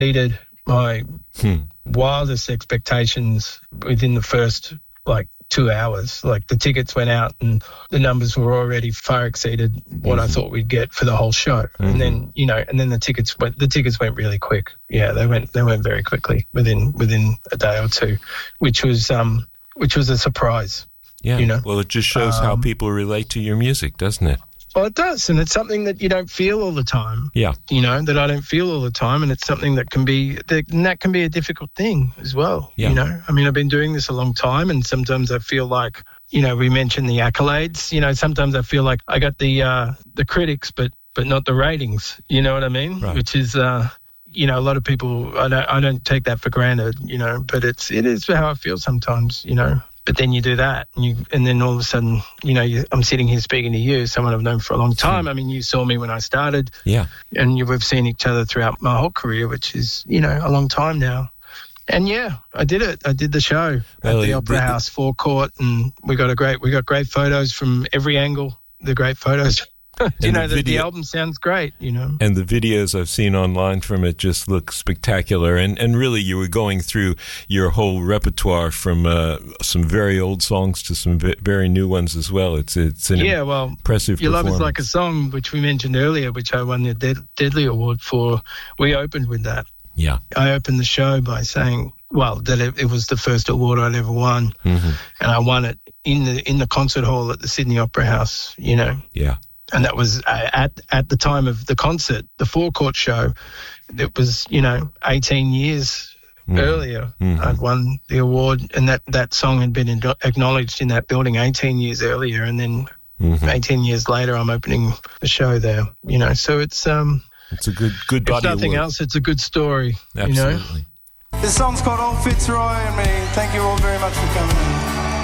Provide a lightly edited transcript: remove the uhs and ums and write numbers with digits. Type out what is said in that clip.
exceeded my wildest expectations within the first 2 hours. Like the tickets went out and the numbers were already far exceeded what I thought we'd get for the whole show. And then, the tickets went really quick. Yeah, they went very quickly within a day or two, which was a surprise. Yeah. Well, it just shows how people relate to your music, doesn't it? Well, it does, and it's something that you don't feel all the time. Yeah. That I don't feel all the time, and it's something that can be a difficult thing as well. Yeah. I mean, I've been doing this a long time, and sometimes I feel like, we mentioned the accolades. Sometimes I feel like I got the critics, but not the ratings. You know what I mean? Right. Which is, a lot of people. I don't take that for granted. But it is how I feel sometimes. But then you do that, and then all of a sudden, I'm sitting here speaking to you, someone I've known for a long time. I mean, you saw me when I started, and we've seen each other throughout my whole career, which is, a long time now. And I did it. I did the show at the Opera House forecourt, and we got great photos from every angle. The great photos. The album sounds great, And the videos I've seen online from it just look spectacular. And really, you were going through your whole repertoire from some very old songs to some very new ones as well. It's an impressive Your performance. Love Is Like a Song, which we mentioned earlier, which I won the Deadly Award for. We opened with that. Yeah. I opened the show by saying, that it was the first award I'd ever won. And I won it in the concert hall at the Sydney Opera House, Yeah. And that was at the time of the concert, the forecourt show. It was, 18 years earlier. I'd won the award, and that song had been acknowledged in that building 18 years earlier. And then 18 years later, I'm opening the show there. So it's a good body. If nothing else, it's a good story. Absolutely. This song's called Old Fitzroy and Me. Thank you all very much for coming in.